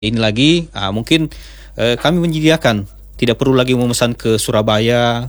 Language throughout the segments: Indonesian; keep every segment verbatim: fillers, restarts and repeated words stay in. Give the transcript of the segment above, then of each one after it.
Ini lagi uh, mungkin uh, kami menyediakan, tidak perlu lagi memesan ke Surabaya,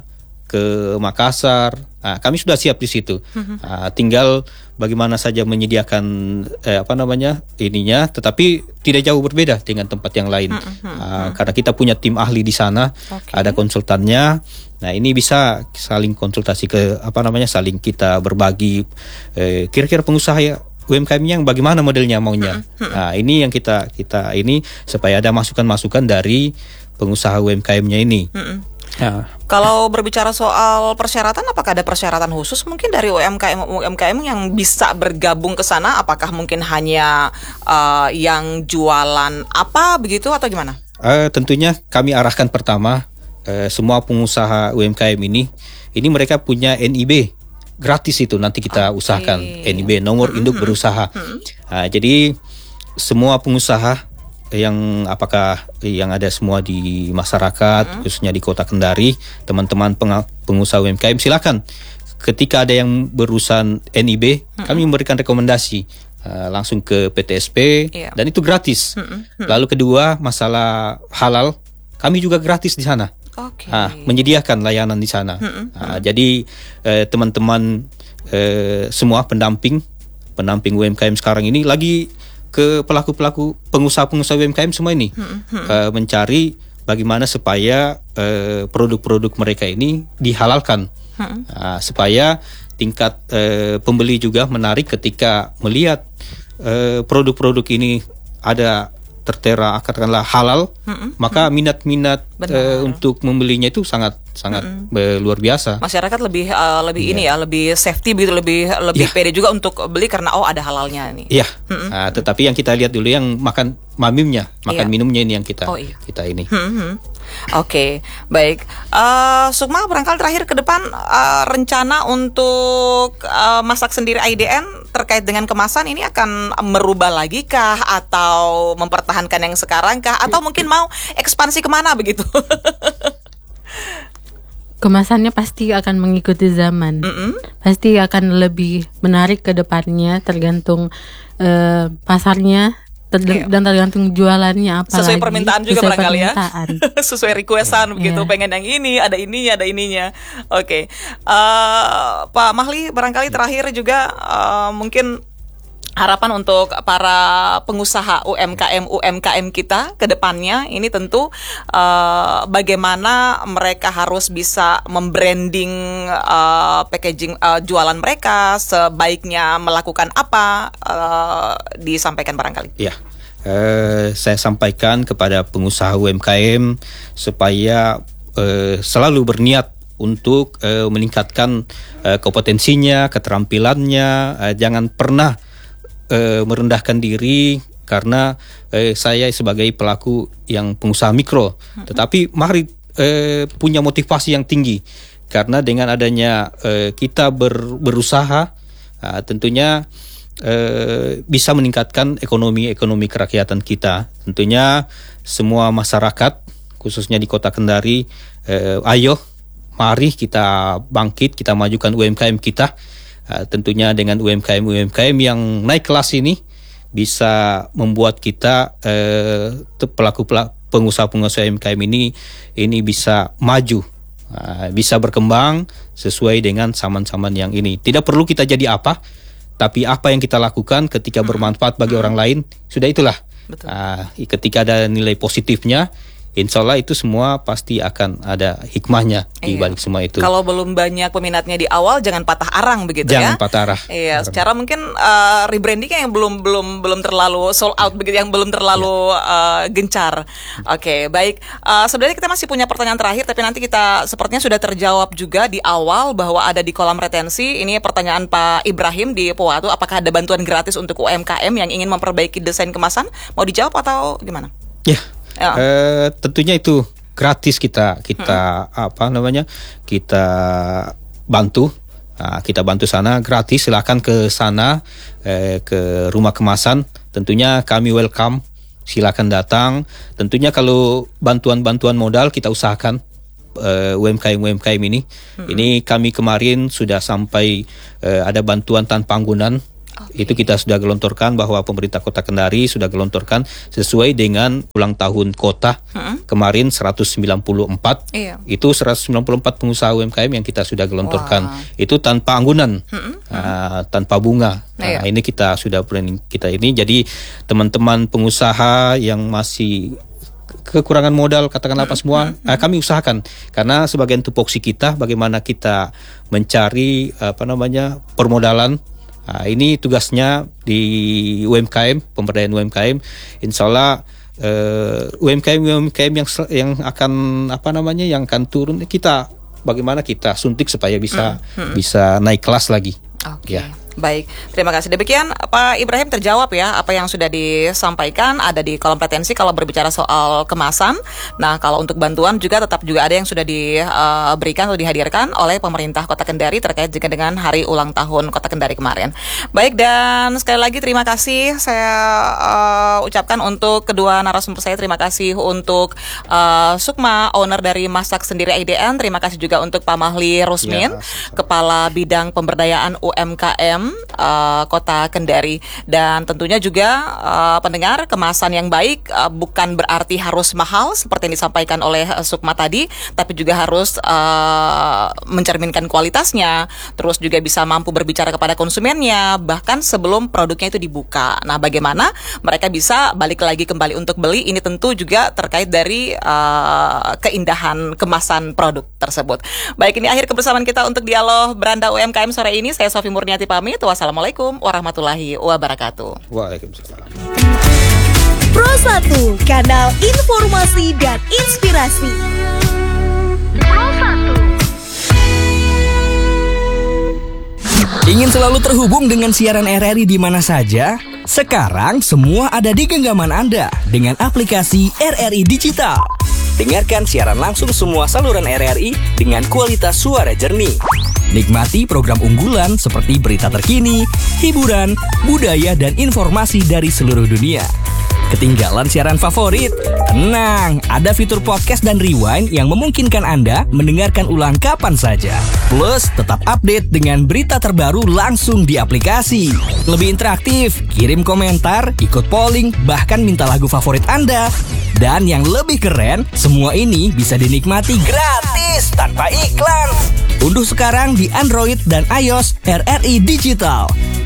ke Makassar. Uh, kami sudah siap di situ. Uh, tinggal bagaimana saja menyediakan eh, apa namanya ininya, tetapi tidak jauh berbeda dengan tempat yang lain. Uh, karena kita punya tim ahli di sana, okay. Ada konsultannya. Nah, ini bisa saling konsultasi ke apa namanya, saling kita berbagi eh, kira-kira pengusaha ya U M K M yang bagaimana modelnya maunya. Nah, ini yang kita kita ini supaya ada masukan-masukan dari pengusaha U M K M-nya ini. Nah. Kalau berbicara soal persyaratan, apakah ada persyaratan khusus mungkin dari U M K M U M K M yang bisa bergabung ke sana? Apakah mungkin hanya uh, yang jualan apa begitu atau gimana? Uh, tentunya kami arahkan pertama uh, semua pengusaha U M K M ini, ini mereka punya N I B. Gratis itu nanti kita okay. usahakan N I B, nomor mm-hmm. induk berusaha. Mm-hmm. Nah, jadi semua pengusaha yang apakah yang ada semua di masyarakat, mm-hmm. khususnya di Kota Kendari, teman-teman peng- pengusaha U M K M silakan. Ketika ada yang berurusan N I B, mm-hmm. kami memberikan rekomendasi uh, langsung ke P T S P yeah. dan itu gratis. Mm-hmm. Lalu kedua masalah halal, kami juga gratis di sana. Okay. Nah, menyediakan layanan di sana. Hmm, nah, hmm. Jadi eh, teman-teman eh, semua pendamping pendamping U M K M sekarang ini lagi ke pelaku-pelaku pengusaha-pengusaha U M K M semua ini hmm, hmm. Eh, mencari bagaimana supaya eh, produk-produk mereka ini dihalalkan, hmm. nah, supaya tingkat eh, pembeli juga menarik ketika melihat eh, produk-produk ini ada tertera katakanlah halal, mm-mm, maka mm. minat-minat uh, untuk membelinya itu sangat sangat uh, luar biasa. Masyarakat lebih uh, lebih yeah. ini ya, lebih safety begitu, lebih lebih yeah. pede juga untuk beli karena oh ada halalnya ini. Iya. Yeah. Nah, tetapi yang kita lihat dulu yang makan mamimnya, makan yeah. minumnya ini yang kita oh, iya. kita ini. Mm-hmm. Oke, okay, baik. Uh, Sukma, barangkali terakhir ke depan uh, rencana untuk uh, masak sendiri I D N terkait dengan kemasan ini akan merubah lagi kah atau mempertahankan yang sekarang kah atau mungkin mau ekspansi kemana begitu? Kemasannya pasti akan mengikuti zaman, mm-hmm. pasti akan lebih menarik ke depannya tergantung uh, pasarnya. Ter- okay. Dan tergantung jualannya apa sesuai lagi. permintaan juga sesuai barangkali ya sesuai requestan yeah. begitu, pengen yang ini, ada ininya, ada ininya. Oke, okay. uh, Pak Mahli, barangkali terakhir juga uh, mungkin harapan untuk para pengusaha U M K M U M K M kita ke depannya ini tentu uh, bagaimana mereka harus bisa membranding uh, packaging uh, jualan mereka, sebaiknya melakukan apa, uh, disampaikan barangkali. Iya. Uh, saya sampaikan kepada pengusaha U M K M supaya uh, selalu berniat untuk uh, meningkatkan uh, kompetensinya, keterampilannya, uh, jangan pernah Uh, merendahkan diri karena uh, saya sebagai pelaku yang pengusaha mikro, hmm. tetapi mari uh, punya motivasi yang tinggi karena dengan adanya uh, kita ber, berusaha uh, tentunya uh, bisa meningkatkan ekonomi ekonomi kerakyatan kita. Tentunya semua masyarakat khususnya di Kota Kendari, uh, ayo mari kita bangkit, kita majukan U M K M kita. Uh, tentunya dengan U M K M U M K M yang naik kelas ini bisa membuat kita uh, pelaku pelaku pengusaha-pengusaha U M K M ini ini bisa maju, uh, bisa berkembang sesuai dengan zaman-zaman yang ini. Tidak perlu kita jadi apa, tapi apa yang kita lakukan ketika bermanfaat bagi orang lain, sudah itulah. Uh, ketika ada nilai positifnya, insya Allah itu semua pasti akan ada hikmahnya di balik iya. semua itu. Kalau belum banyak peminatnya di awal, jangan patah arang begitu jangan ya. Jangan patah arah. Iya, arang. Secara mungkin uh, rebrandingnya yang belum belum belum terlalu sold out begitu, yang belum terlalu ya. uh, gencar. Oke, okay, baik. Uh, sebenarnya kita masih punya pertanyaan terakhir, tapi nanti kita sepertinya sudah terjawab juga di awal bahwa ada di kolom retensi. Ini pertanyaan Pak Ibrahim di Powatu, apakah ada bantuan gratis untuk U M K M yang ingin memperbaiki desain kemasan? Mau dijawab atau gimana? Ya. Ya. Uh, tentunya itu gratis kita kita hmm. apa namanya kita bantu, nah, kita bantu sana gratis, silakan ke sana eh, ke rumah kemasan, tentunya kami welcome, silakan datang. Tentunya kalau bantuan-bantuan modal kita usahakan uh, U M K M U M K M ini, hmm. ini kami kemarin sudah sampai uh, ada bantuan tanpa anggunan. Okay. Itu kita sudah gelontorkan bahwa pemerintah Kota Kendari sudah gelontorkan sesuai dengan ulang tahun kota hmm. kemarin seratus sembilan puluh empat. Iya. Itu seratus sembilan puluh empat pengusaha U M K M yang kita sudah gelontorkan. Wow. Itu tanpa anggunan, hmm. uh, tanpa bunga. Nah, iya. Ini kita sudah planning kita ini. Jadi teman-teman pengusaha yang masih kekurangan modal katakanlah apa semua, hmm. uh, kami usahakan karena sebagian tupoksi kita bagaimana kita mencari apa namanya permodalan. Nah, ini tugasnya di U M K M, pemberdayaan U M K M. Insya Allah uh, U M K M U M K M yang yang akan apa namanya yang akan turun kita bagaimana kita suntik supaya bisa hmm. Hmm. bisa naik kelas lagi. Oke. Okay. Ya. Baik, terima kasih. Demikian Pak Ibrahim terjawab ya apa yang sudah disampaikan ada di kolom pretensi kalau berbicara soal kemasan. Nah, kalau untuk bantuan juga tetap juga ada yang sudah diberikan atau dihadirkan oleh pemerintah Kota Kendari terkait juga dengan hari ulang tahun Kota Kendari kemarin. Baik, dan sekali lagi terima kasih saya uh, ucapkan untuk kedua narasumber saya. Terima kasih untuk uh, Sukma, owner dari Masak Sendiri I D N. Terima kasih juga untuk Pak Mahli Rusmin, ya, Kepala Bidang Pemberdayaan U M K M Uh, Kota Kendari. Dan tentunya juga uh, pendengar, kemasan yang baik uh, bukan berarti harus mahal seperti yang disampaikan oleh uh, Sukma tadi, tapi juga harus uh, mencerminkan kualitasnya, terus juga bisa mampu berbicara kepada konsumennya bahkan sebelum produknya itu dibuka. Nah, bagaimana mereka bisa balik lagi kembali untuk beli, ini tentu juga terkait dari uh, keindahan kemasan produk tersebut. Baik, ini akhir kebersamaan kita untuk dialog Beranda U M K M sore ini. Saya Sofi Murniati pamit. Wassalamualaikum warahmatullahi wabarakatuh. Waalaikumsalam. Pro satu, kanal informasi dan inspirasi. Pro satu. Ingin selalu terhubung dengan siaran R R I di mana saja? Sekarang semua ada di genggaman Anda dengan aplikasi R R I Digital. Dengarkan siaran langsung semua saluran R R I dengan kualitas suara jernih. Nikmati program unggulan seperti berita terkini, hiburan, budaya, dan informasi dari seluruh dunia. Ketinggalan siaran favorit? Tenang, ada fitur podcast dan rewind yang memungkinkan Anda mendengarkan ulang kapan saja. Plus, tetap update dengan berita terbaru langsung di aplikasi. Lebih interaktif, kirim komentar, ikut polling, bahkan minta lagu favorit Anda. Dan yang lebih keren, semua ini bisa dinikmati gratis tanpa iklan. Unduh sekarang di Android dan iOS R R I Digital.